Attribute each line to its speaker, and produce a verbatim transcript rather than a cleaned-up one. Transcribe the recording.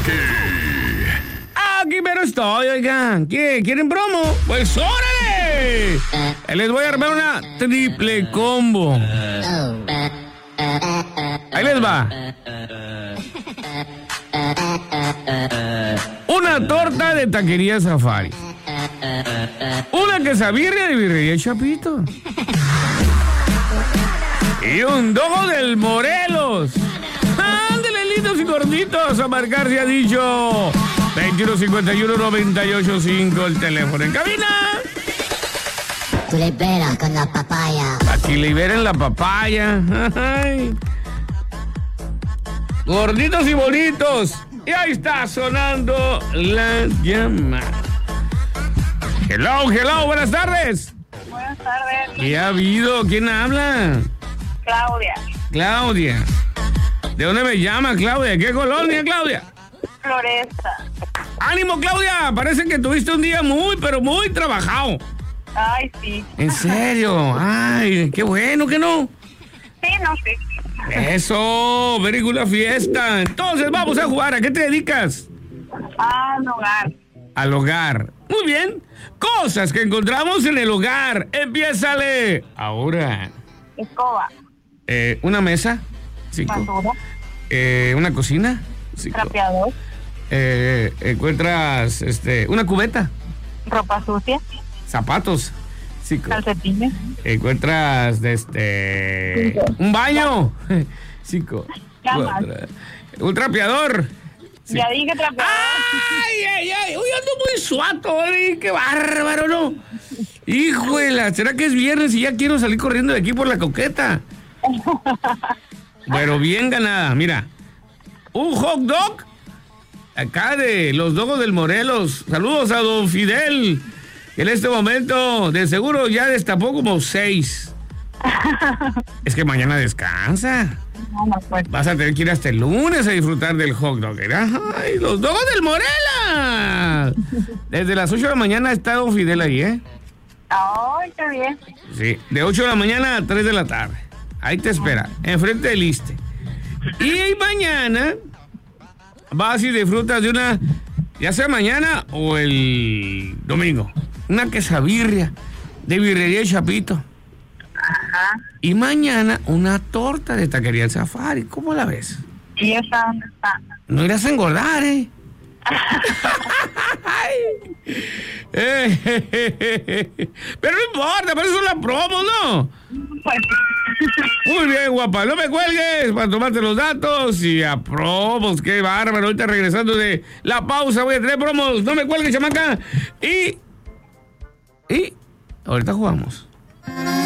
Speaker 1: Aquí pero estoy, oigan. ¿Qué? ¿Quieren promo? Pues órale. Les voy a armar una triple combo. Ahí les va. Una torta de taquería Safari. Una quesabirria de birrería Chapito. Y un dogo del Morelos. Ándale, lindos y gorditos. A marcar se ha dicho veintiuno cincuenta y uno noventa y ocho cinco el teléfono en cabina.
Speaker 2: Tú liberas con la papaya.
Speaker 1: Aquí liberen la papaya. Ay. Gorditos y bonitos. Y ahí está sonando la llamada. Hello, hello, buenas tardes.
Speaker 3: Buenas tardes.
Speaker 1: ¿Qué ha habido? ¿Quién habla?
Speaker 3: Claudia.
Speaker 1: Claudia. ¿De dónde me llama, Claudia? ¿Qué colonia, Claudia?
Speaker 3: Floresta.
Speaker 1: ¡Ánimo, Claudia! Parece que tuviste un día muy, pero muy trabajado.
Speaker 3: Ay, sí.
Speaker 1: ¿En serio? Ay, qué bueno que no.
Speaker 3: Sí, no sé.
Speaker 1: Eso, very good la fiesta. Entonces vamos a jugar. ¿A qué te dedicas?
Speaker 3: Al hogar.
Speaker 1: Al hogar. Muy bien. Cosas que encontramos en el hogar. Empiézale. Ahora.
Speaker 3: Escoba.
Speaker 1: Eh, una mesa. Cinco.
Speaker 3: Basura.
Speaker 1: Eh, una cocina. Cinco.
Speaker 3: Trapeador.
Speaker 1: Eh, encuentras este, una cubeta.
Speaker 3: Ropa sucia.
Speaker 1: Zapatos. Cinco.
Speaker 3: Calcetines.
Speaker 1: Encuentras este
Speaker 3: Cinco.
Speaker 1: un baño. Cinco.
Speaker 3: Camas.
Speaker 1: Cuatro. Un trapeador.
Speaker 3: Ya dije trapeador.
Speaker 1: Ay, ay, ay. Uy, ando muy suato, ¿eh? Qué bárbaro, ¿no? Híjole, ¿será que es viernes y ya quiero salir corriendo de aquí por la coqueta? Bueno, bien ganada, mira. Un hot dog. Acá de los Dogos del Morelos. Saludos a don Fidel. Que en este momento, de seguro, ya destapó como seis. Es que mañana descansa.
Speaker 3: No, no puedo.
Speaker 1: Vas a tener que ir hasta el lunes a disfrutar del hot dog. ¿Verdad? ¡Ay, los Dogos del Morelos! Desde las ocho de la mañana está don Fidel ahí, ¿eh?
Speaker 3: Ay, qué bien.
Speaker 1: Sí, de ocho de la mañana a tres de la tarde. Ahí te espera, enfrente del Iste. Y mañana vas y disfrutas de una, ya sea mañana o el domingo, una quesabirria de birrería Chapito.
Speaker 3: Ajá.
Speaker 1: Y mañana una torta de taquería El Safari. ¿Cómo la ves?
Speaker 3: ¿Y esa dónde está?
Speaker 1: No irás a engordar, ¿eh? Eh, je, je, je, je. Pero no importa, por eso es la promo, ¿no?
Speaker 3: Pues.
Speaker 1: Muy bien, guapa, no me cuelgues para tomarte los datos y a promos, qué bárbaro. Ahorita regresando de la pausa voy a tener promos, no me cuelgues, chamaca. Y, y, ahorita jugamos.